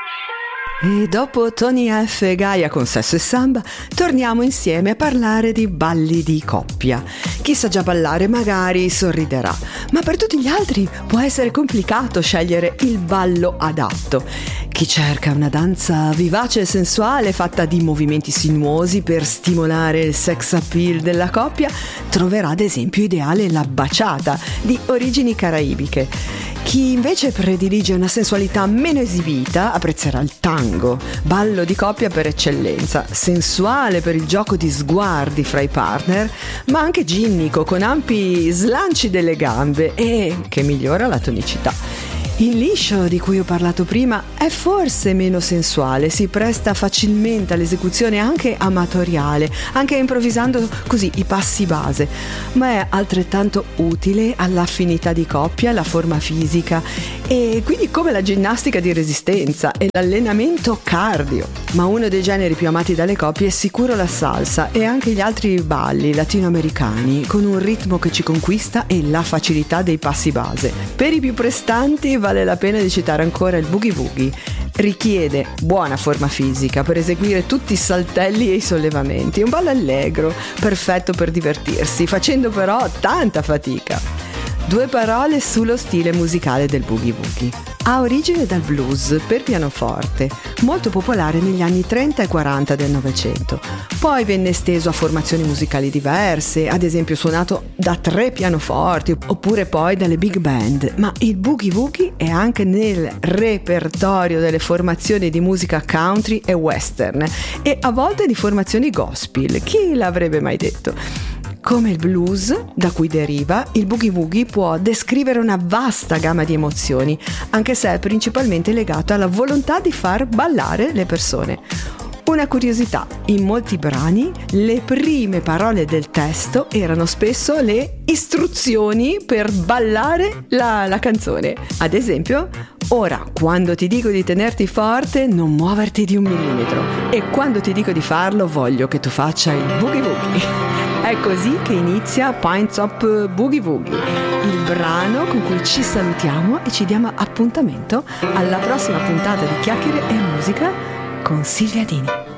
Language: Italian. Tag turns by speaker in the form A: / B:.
A: E dopo Tony F e Gaia con Sesso e Samba, torniamo insieme a parlare di balli di coppia. Chi sa già ballare magari sorriderà, ma per tutti gli altri può essere complicato scegliere il ballo adatto. Chi cerca una danza vivace e sensuale fatta di movimenti sinuosi per stimolare il sex appeal della coppia, troverà ad esempio ideale la bachata di origini caraibiche. Chi invece predilige una sensualità meno esibita apprezzerà il tango, ballo di coppia per eccellenza, sensuale per il gioco di sguardi fra i partner, ma anche ginnico con ampi slanci delle gambe e che migliora la tonicità. Il liscio di cui ho parlato prima è forse meno sensuale, si presta facilmente all'esecuzione anche amatoriale, anche improvvisando così i passi base, ma è altrettanto utile all'affinità di coppia, alla forma fisica e quindi come la ginnastica di resistenza e l'allenamento cardio. Ma uno dei generi più amati dalle coppie è sicuro la salsa e anche gli altri balli latinoamericani con un ritmo che ci conquista e la facilità dei passi base. Per i più prestanti vale la pena di citare ancora il boogie woogie. Richiede buona forma fisica per eseguire tutti i saltelli e i sollevamenti. È un ballo allegro, perfetto per divertirsi, facendo però tanta fatica. Due parole sullo stile musicale del boogie woogie. Ha origine dal blues per pianoforte, molto popolare negli anni 30 e 40 del Novecento. Poi venne esteso a formazioni musicali diverse, ad esempio suonato da 3 pianoforti oppure poi dalle big band. Ma il boogie woogie è anche nel repertorio delle formazioni di musica country e western e a volte di formazioni gospel. Chi l'avrebbe mai detto? Come il blues, da cui deriva, il boogie woogie può descrivere una vasta gamma di emozioni, anche se è principalmente legato alla volontà di far ballare le persone. Una curiosità, in molti brani le prime parole del testo erano spesso le istruzioni per ballare la canzone. Ad esempio, ora quando ti dico di tenerti forte non muoverti di 1 millimetro e quando ti dico di farlo voglio che tu faccia il boogie woogie. È così che inizia Pine Top Boogie Woogie, il brano con cui ci salutiamo e ci diamo appuntamento alla prossima puntata di Chiacchiere e Musica con Silvia Dini.